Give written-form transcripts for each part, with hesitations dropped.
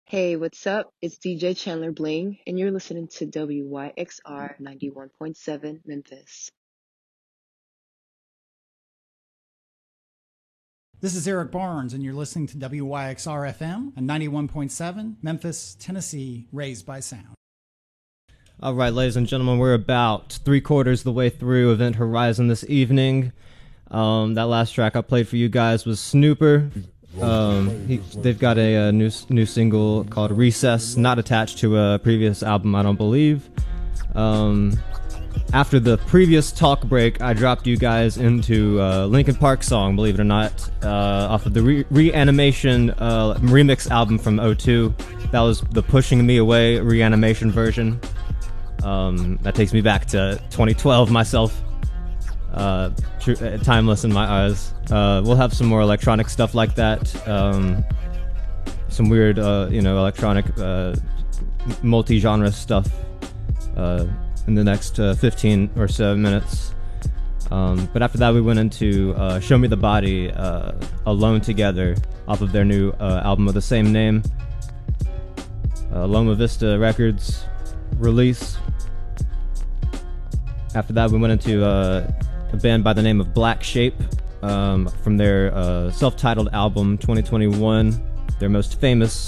Hey, what's up? It's DJ Chandler Bling, and you're listening to WYXR 91.7 Memphis. This is Eric Barnes, and you're listening to WYXR FM and 91.7 Memphis, Tennessee, raised by sound. All right, ladies and gentlemen, we're about three-quarters the way through Event Horizon this evening. That last track I played for you guys was Snooper. They've got a new single called Recess, not attached to a previous album, I don't believe. After the previous talk break, I dropped you guys into Linkin Park song, believe it or not, off of the Reanimation remix album from '02. That was the Pushing Me Away Reanimation version. That takes me back to 2012 myself. Timeless in my eyes. We'll have some more electronic stuff like that. Some weird, electronic, multi-genre stuff in the next 15 or so minutes. But after that, we went into Show Me the Body, Alone Together, off of their new album of the same name. Loma Vista Records release. After that, we went into a band by the name of Black Shape from their self-titled album 2021, their most famous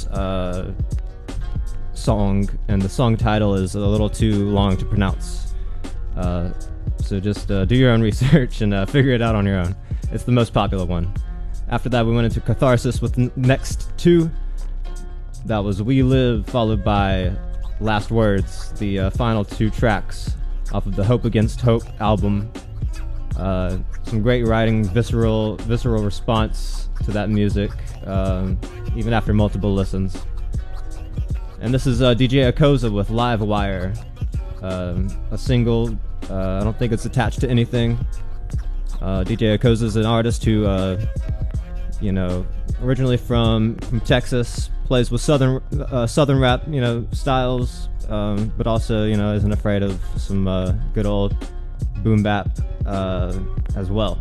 song, and the song title is a little too long to pronounce. So just do your own research and figure it out on your own. It's the most popular one. After that, we went into Catharsis with Next 2. That was We Live, followed by Last Words, the final two tracks off of the Hope Against Hope album. Some great writing, visceral response to that music, even after multiple listens. And this is DJ Akoza with Live Wire, a single. I don't think it's attached to anything. DJ Akoza is an artist who, originally from Texas, plays with southern rap, styles, but also, isn't afraid of some good old boom bap as well.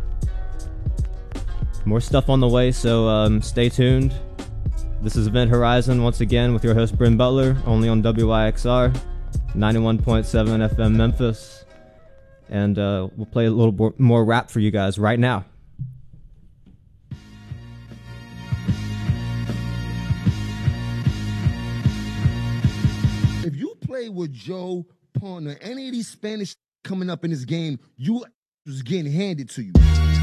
More stuff on the way, so stay tuned. This is Event Horizon once again with your host Bryn Butler, only on WYXR 91.7 FM Memphis, and we'll play a little more rap for you guys right now. If you play with Joe Pond or any of these Spanish coming up in this game, you was getting handed to you.